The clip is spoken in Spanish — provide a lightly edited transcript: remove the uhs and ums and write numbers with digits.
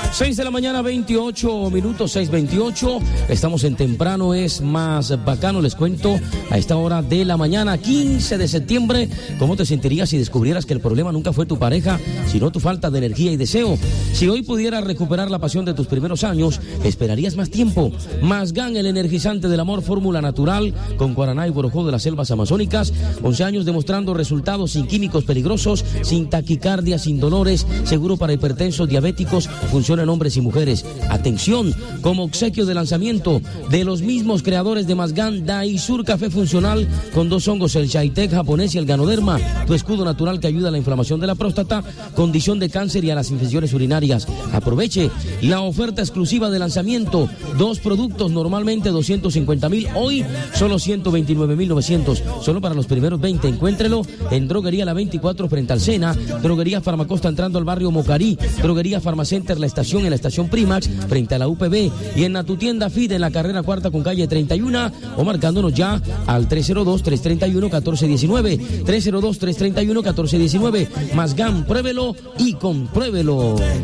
6 de la mañana, 28 minutos, 6:28. Estamos en Temprano es Más Bacano. Les cuento a esta hora de la mañana, 15 de septiembre, ¿cómo te sentirías si descubrieras que el problema nunca fue tu pareja, sino tu falta de energía y deseo? Si hoy pudieras recuperar la pasión de tus primeros años, ¿esperarías más tiempo? Mazgán, el energizante del amor, fórmula natural, con guaraná y borojó de las selvas amazónicas. 11 años demostrando resultados sin químicos peligrosos, sin taquicardia, sin dolores, seguro para hipertensos, diabéticos, funciona en hombres y mujeres. Atención, como obsequio de lanzamiento de los mismos creadores de Mazgán, Daisur Café Funcional con 2 hongos, el Chaitek japonés y el Ganoderma, tu escudo natural que ayuda a la inflamación de la próstata, condición de cáncer y a las infecciones urinarias. Aproveche la oferta exclusiva de lanzamiento, 2 productos normalmente 250,000, hoy solo 129,900, solo para los primeros 20. Encuéntrelo en Droguería La 24 frente al Sena, Droguería Farmacosta entrando al barrio Mocarí, Droguería Farmacenter La Estación en la estación Primax frente a la UPB, y en tu tienda FID en la carrera 4 con calle 31, o marcándonos ya al 302-331-1419, 302-331-1419. Mazgán, pruébelo y compruébelo.